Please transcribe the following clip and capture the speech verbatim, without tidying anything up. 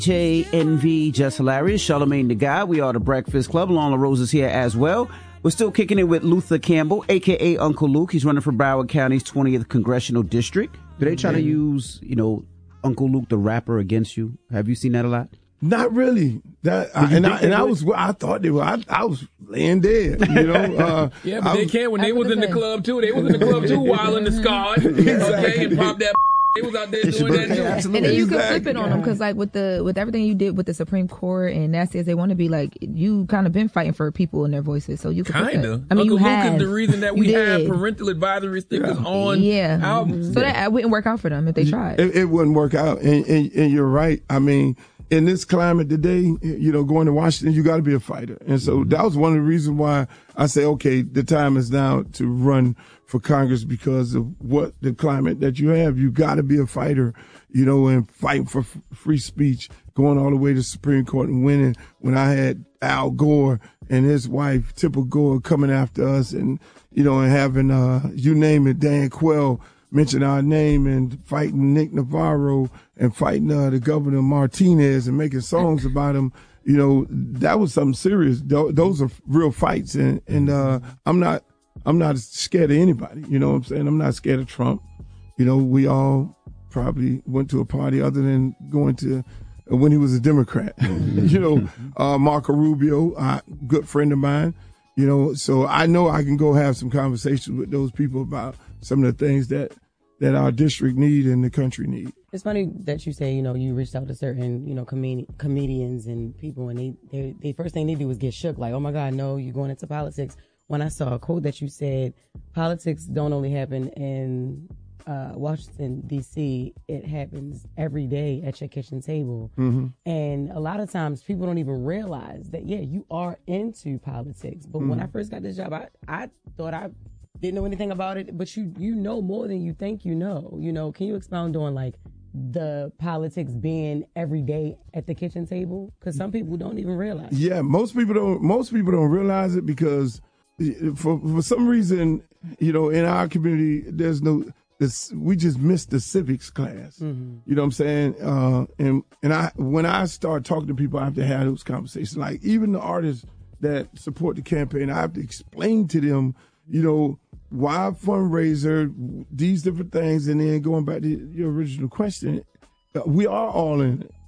J N V, Just Hilarious, Charlamagne the Guy. We are the Breakfast Club. Lon LaRose is here as well. We're still kicking it with Luther Campbell, a k a. Uncle Luke. He's running for Broward County's twentieth Congressional District. Do they try to use, you know, Uncle Luke the rapper against you? Have you seen that a lot? Not really. That I, and I, and I was I thought they were I, I was laying dead. You know. Uh, yeah, but I they was, can't when they was in the club too. They was in the club too, while in the scar. Okay, and pop that. They was out there doing that too. Absolutely. And then you can flip it on them because, like, with the with everything you did with the Supreme Court and Nasty as they want to be, like, you kind of been fighting for people and their voices, so you kind of. I mean, Uncle you Luke have. is the reason that we You have did. parental advisory stickers yeah. on yeah. albums. So that wouldn't work out for them if they tried. It, it wouldn't work out, and, and, and you're right. I mean, in this climate today, you know, going to Washington, you got to be a fighter, and so that was one of the reasons why I say, okay, the time is now to run for Congress because of what the climate that you have. You got to be a fighter, you know, and fight for f- free speech, going all the way to the Supreme Court and winning. When I had Al Gore and his wife, Tipper Gore, coming after us and, you know, and having, uh, you name it, Dan Quayle mention our name and fighting Nick Navarro and fighting uh, the governor Martinez and making songs about him. You know, that was something serious. Th- those are real fights. And, and uh, I'm not, I'm not scared of anybody. You know what I'm saying? I'm not scared of Trump. You know, we all probably went to a party other than going to uh, when he was a Democrat. you know, uh, Marco Rubio, a good friend of mine. You know, so I know I can go have some conversations with those people about some of the things that, that our district need and the country need. It's funny that you say, you know, you reached out to certain, you know, com- comedians and people, and they, they, they first thing they do is get shook, like, oh my God, no, you're going into politics. When I saw a quote that you said, politics don't only happen in uh, Washington, D C, it happens every day at your kitchen table. Mm-hmm. And a lot of times people don't even realize that, yeah, you are into politics. But mm-hmm. when I first got this job, I, I thought I didn't know anything about it, but you you know more than you think you know. You know, can you expound on, like, the politics being every day at the kitchen table? Because some people don't even realize. Yeah, most people don't. Most people don't realize it because for for some reason, you know, in our community, there's no. This, we just missed the civics class. Mm-hmm. You know what I'm saying? Uh, and and I when I start talking to people, I have to have those conversations. Like even the artists that support the campaign, I have to explain to them, you know, why fundraiser, these different things, and then going back to your original question, we are all in it.